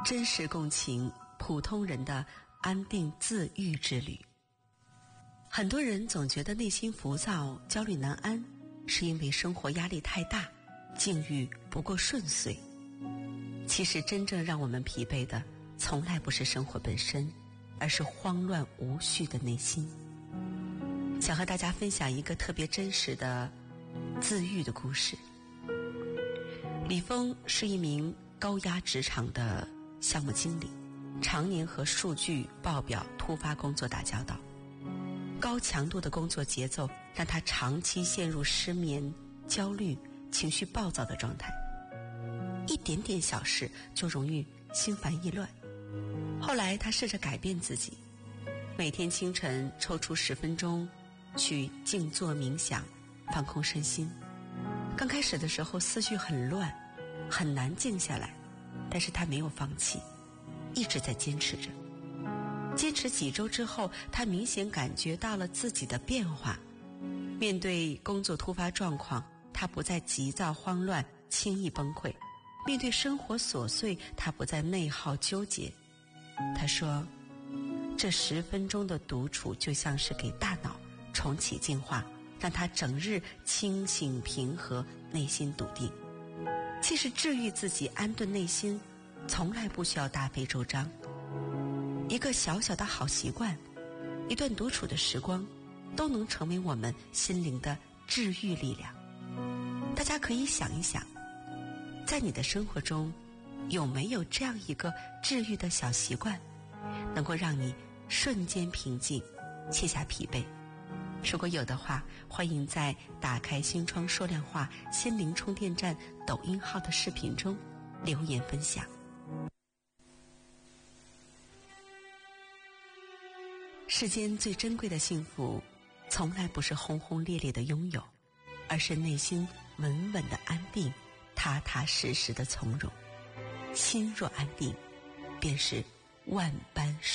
真实共情普通人的安定自愈之旅。很多人总觉得内心浮躁、焦虑难安，是因为生活压力太大，境遇不够顺遂。其实真正让我们疲惫的，从来不是生活本身，而是慌乱无序的内心。想和大家分享一个特别真实的自愈的故事。李峰是一名高压职场的项目经理，常年和数据报表突发工作打交道，高强度的工作节奏让他长期陷入失眠、焦虑、情绪暴躁的状态，一点点小事就容易心烦意乱。后来他试着改变自己，每天清晨抽出10分钟去静坐冥想，放空身心。刚开始的时候思绪很乱，很难静下来，但是他没有放弃，一直在坚持着。坚持几周之后，他明显感觉到了自己的变化。面对工作突发状况，他不再急躁慌乱，轻易崩溃；面对生活琐碎，他不再内耗纠结。他说，这10分钟的独处就像是给大脑重启净化，让他整日清醒平和，内心笃定。其实治愈自己、安顿内心从来不需要大费周章，一个小小的好习惯，一段独处的时光，都能成为我们心灵的治愈力量。大家可以想一想，在你的生活中有没有这样一个治愈的小习惯，能够让你瞬间平静，卸下疲惫？如果有的话，欢迎在打开心窗说亮话心灵充电站抖音号的视频中留言分享。世间最珍贵的幸福，从来不是轰轰烈烈的拥有，而是内心稳稳的安定，踏踏实实的从容。心若安定，便是万般